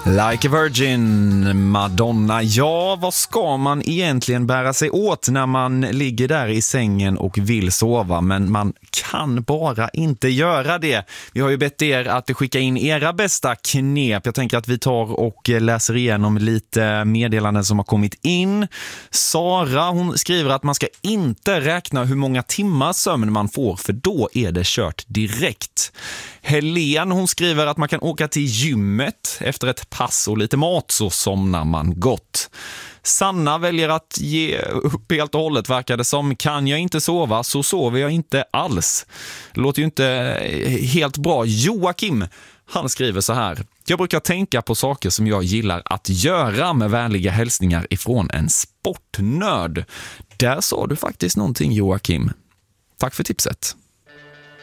Like a Virgin, Madonna. Ja, vad ska man egentligen bära sig åt när man ligger där i sängen och vill sova, men man kan bara inte göra det. Vi har ju bett er att skicka in era bästa knep. Jag tänker att vi tar och läser igenom lite meddelanden som har kommit in. Sara, hon skriver att man ska inte räkna hur många timmar sömn man får, för då är det kört direkt. Helen, hon skriver att man kan åka till gymmet efter ett pass och lite mat, så somnar man gott. Sanna väljer att ge upp helt och hållet, verkar det som. Kan jag inte sova så sover jag inte alls. Låter ju inte helt bra. Joakim, han skriver så här: jag brukar tänka på saker som jag gillar att göra, med vänliga hälsningar ifrån en sportnörd. Där sa du faktiskt någonting, Joakim. Tack för tipset.